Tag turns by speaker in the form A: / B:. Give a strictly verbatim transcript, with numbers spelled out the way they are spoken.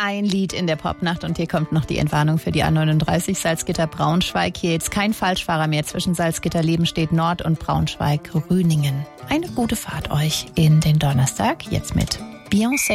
A: ein Lied in der Popnacht und hier kommt noch die Entwarnung für die A neununddreißig Salzgitter-Braunschweig. Hier jetzt kein Falschfahrer mehr zwischen Salzgitter-Lebenstedt Nord und Braunschweig-Rüningen. Eine gute Fahrt euch in den Donnerstag, jetzt mit Beyoncé.